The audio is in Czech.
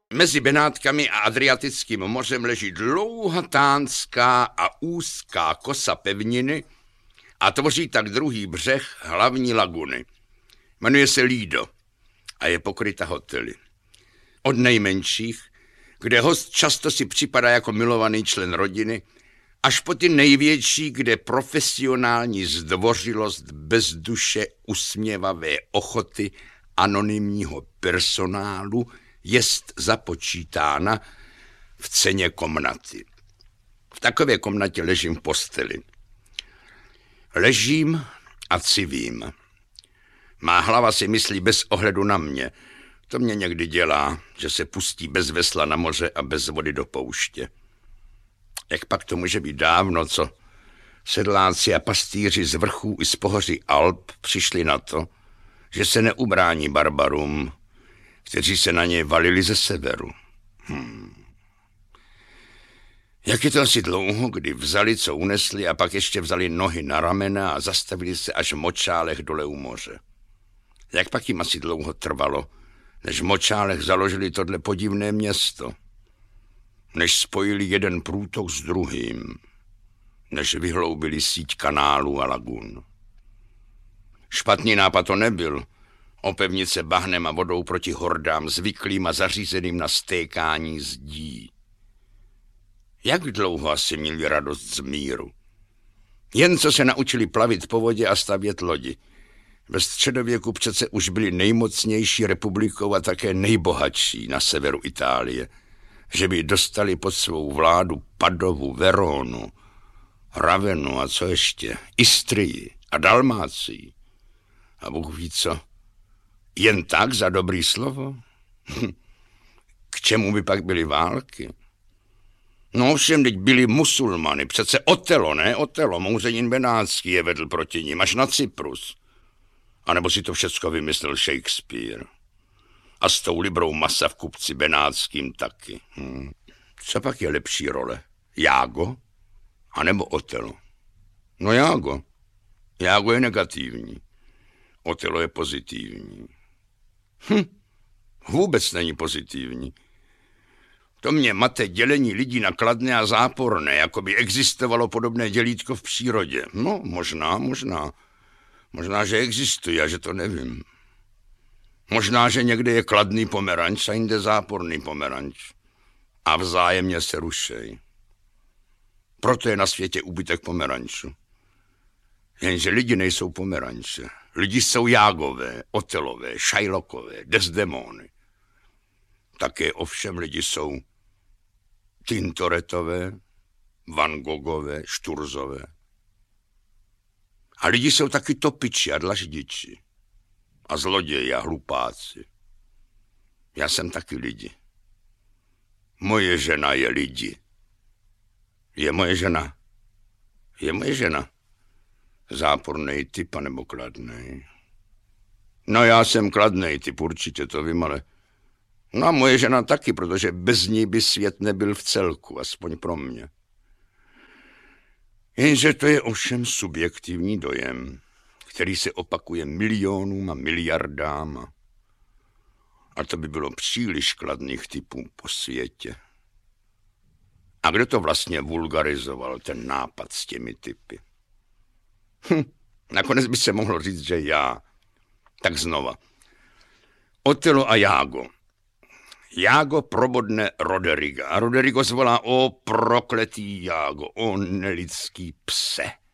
Mezi Benátkami a Adriatickým mořem leží dlouhatánská a úzká kosa pevniny a tvoří tak druhý břeh hlavní laguny. Jmenuje se Lido a je pokryta hotely. Od nejmenších, kde host často si připadá jako milovaný člen rodiny, až po ty největší, kde profesionální zdvořilost bez duše usměvavé ochoty anonymního personálu jest započítána v ceně komnaty. V takové komnatě ležím v posteli. Ležím a civím. Má hlava si myslí bez ohledu na mě. To mě někdy dělá, že se pustí bez vesla na moře a bez vody do pouště. Jak pak to může být dávno, co sedláci a pastýři z vrchů i z pohoří Alp přišli na to, že se neubrání barbarům, kteří se na ně valili ze severu. Jak je to asi dlouho, kdy vzali, co unesli, a pak ještě vzali nohy na ramena a zastavili se až v Močálech dole u moře. Jak pak jim asi dlouho trvalo, než v Močálech založili tohle podivné město, než spojili jeden průtok s druhým, než vyhloubili síť kanálů a lagun. Špatný nápad to nebyl, opevnit se bahnem a vodou proti hordám zvyklým a zařízeným na stékání zdí. Jak dlouho asi měli radost z míru? Jen co se naučili plavit po vodě a stavět lodi. Ve středověku přece už byli nejmocnější republikou a také nejbohatší na severu Itálie, že by dostali pod svou vládu Padovu, Veronu, Ravenu a co ještě, Istrii a Dalmácii. A Bůh ví co, jen tak za dobrý slovo? K čemu by pak byly války? No všem, teď byli musulmany, přece Otelo, ne? Otelo, Mouřenin Benátský je vedl proti nim až na Cyprus. A nebo si to všecko vymyslel Shakespeare. A s tou librou masa v kupci Benátským taky. Co pak je lepší role? Jágo? A nebo Otelo? No Jágo. Jágo je negativní. Otelo je pozitivní. Vůbec není pozitivní. To mě mate dělení lidí na kladné a záporné, jako by existovalo podobné dělítko v přírodě. No, možná. Možná, že existuje a že to nevím. Možná, že někde je kladný pomeranč a jinde záporný pomeranč. A vzájemně se rušej. Proto je na světě úbytek pomerančů. Jenže lidi nejsou pomeranče. Lidi jsou Jágové, Otelové, Šajlokové, Desdemony. Také ovšem lidi jsou Tintoretové, Van Gogové, Šturzové. A lidi jsou taky topiči a dlaždiči. A zloději a hlupáci. Já jsem taky lidi. Moje žena je lidi. Je moje žena. Je moje žena. Zápornej typ, anebo kladnej. No já jsem kladnej typ, určitě to vím, ale... No a moje žena taky, protože bez ní by svět nebyl v celku, aspoň pro mě. Jenže to je ovšem subjektivní dojem, který se opakuje milionům a miliardám. A to by bylo příliš kladných typů po světě. A kdo to vlastně vulgarizoval, ten nápad s těmi typy? Nakonec by se mohlo říct, že já. Tak znova. Otelo a Jágo. Jágo probodne Roderiga a Roderigo zvolá: o prokletý Jágo, o nelidský pse.